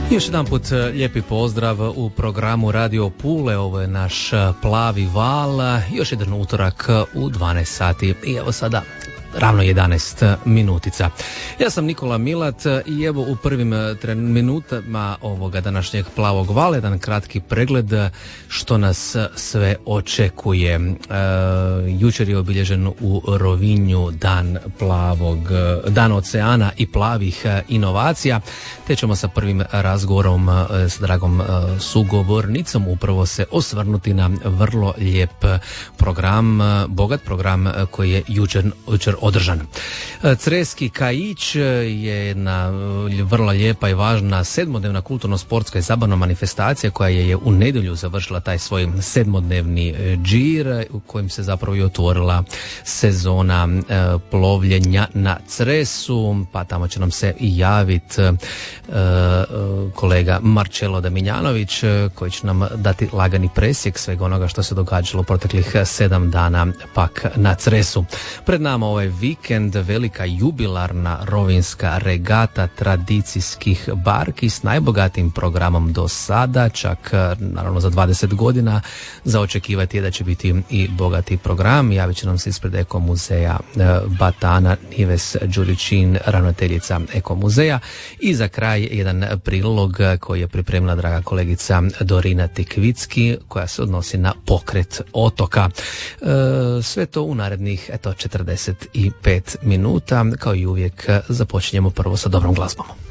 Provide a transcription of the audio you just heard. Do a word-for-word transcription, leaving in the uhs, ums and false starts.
Još jedan put lijepi pozdrav u programu Radio Pule, ovo je naš Plavi val, još jedan utorak u dvanaest sati i evo sada ravno jedanaest minutica. Ja sam Nikola Milat i evo u prvim minutama ovoga današnjeg Plavog vala jedan kratki pregled što nas sve očekuje. E, jučer je obilježen u Rovinju dan plavog, dan oceana i plavih inovacija, te ćemo sa prvim razgovorom s dragom sugovornicom upravo se osvrnuti na vrlo lijep program, bogat program koji je jučer, jučer održan. Creski Kaić je jedna vrlo lijepa i važna sedmodnevna kulturno-sportska i zabavna manifestacija koja je u nedjelju završila taj svoj sedmodnevni džir u kojem se zapravo i otvorila sezona plovljenja na Cresu, pa tamo će nam se i javiti kolega Marcello Damiljanović koji će nam dati lagani presjek svega onoga što se događalo proteklih sedam dana pak na Cresu. Pred nama ovaj vikend velika jubilarna rovinska regata tradicijskih barki s najbogatijim programom do sada, čak naravno za dvadeset godina. Za očekivati je da će biti i bogati program. Javit će nam se ispred Eko muzeja Batana Nives Đuričin, ravnateljica Eko muzeja. I za kraj jedan prilog koji je pripremila draga kolegica Dorina Tikvicki koja se odnosi na pokret otoka. E, sve to u narednih eto četrdeset pet minuta. Kao i uvijek započinjemo prvo sa dobrom glazbom.